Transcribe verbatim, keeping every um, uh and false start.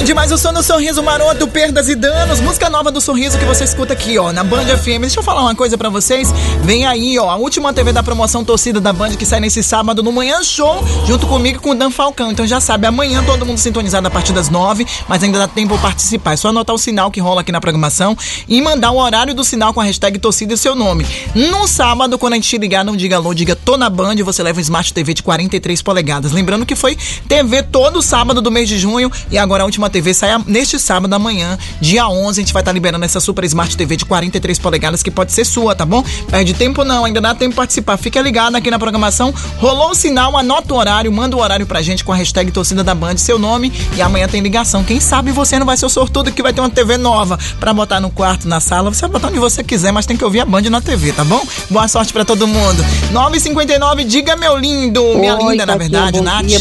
Bem demais o som do Sorriso Maroto, Perdas e Danos, música nova do Sorriso que você escuta aqui, ó, na Band F M. Deixa eu falar uma coisa pra vocês, vem aí, ó, a última T V da promoção Torcida da Band que sai nesse sábado no Manhã Show, junto comigo e com o Dan Falcão. Então já sabe, amanhã todo mundo sintonizado a partir das nove, mas ainda dá tempo de participar. É só anotar o sinal que rola aqui na programação e mandar o horário do sinal com a hashtag Torcida e seu nome. No sábado, quando a gente te ligar, não diga alô, diga tô na Band e você leva um Smart T V de quarenta e três polegadas. Lembrando que foi T V todo sábado do mês de junho e agora a última T V sai neste sábado amanhã, dia onze, a gente vai estar tá liberando essa Super Smart T V de quarenta e três polegadas que pode ser sua, tá bom? Perde tempo não, ainda dá tempo de participar. Fica ligado aqui na programação, rolou o sinal, anota o horário, manda o horário pra gente com a hashtag Torcida da Band, seu nome, e amanhã tem ligação. Quem sabe você não vai ser o sortudo que vai ter uma T V nova pra botar no quarto, na sala, você vai botar onde você quiser, mas tem que ouvir a Band na T V, tá bom? Boa sorte pra todo mundo. nove e cinquenta e nove, diga meu lindo, minha Oi, linda, na verdade, bom Nath. dia.